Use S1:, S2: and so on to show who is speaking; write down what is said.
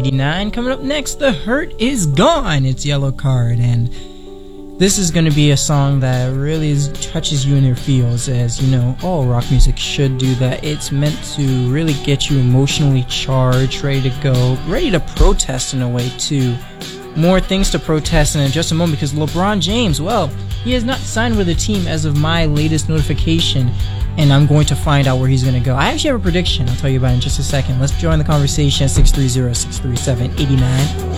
S1: 89. Coming up next, The Hurt Is Gone. It's Yellow Card, and this is going to be a song that really touches you in your feels, as you know, all rock music should do that. It's meant to really get you emotionally charged, ready to go, ready to protest in a way too. More things to protest in just a moment, because LeBron James, well, he has not signed with a team as of my latest notification, and I'm going to find out where he's going to go. I actually have a prediction. I'll tell you about it in just a second. Let's join the conversation at 630-637-89.